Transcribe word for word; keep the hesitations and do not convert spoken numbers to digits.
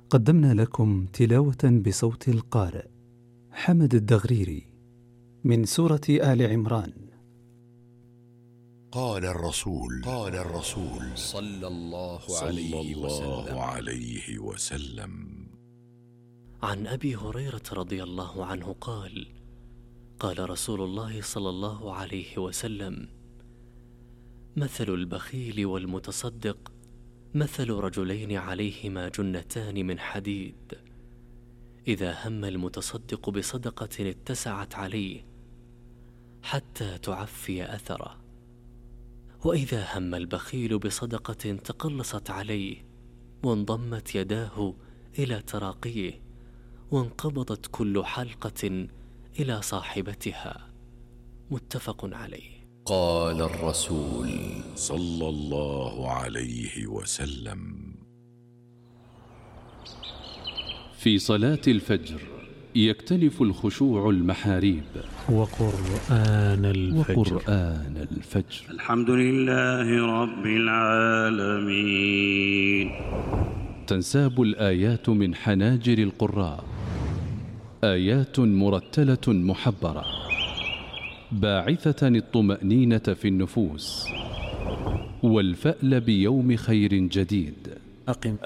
قدمنا لكم تلاوة بصوت القارئ حمد الدغريري من سورة آل عمران. قال الرسول قال الرسول صلى الله صلى عليه الله وسلم عليه وسلم. عن أبي هريرة رضي الله عنه قال: قال رسول الله صلى الله عليه وسلم: مثل البخيل والمتصدق مثل رجلين عليهما جنتان من حديد، إذا هم المتصدق بصدقة اتسعت عليه حتى تعفي أثره، وإذا هم البخيل بصدقة تقلصت عليه وانضمت يداه إلى تراقيه وانقبضت كل حلقة إلى صاحبتها. متفق عليه. قال الرسول صلى الله عليه وسلم: في صلاة الفجر يكتنف الخشوع المحاريب وقرآن الفجر, وقرآن الفجر. الحمد لله رب العالمين. تنساب الآيات من حناجر القراء، آيات مرتلة محبرة باعثة الطمأنينة في النفوس والفأل بيوم خير جديد. أقم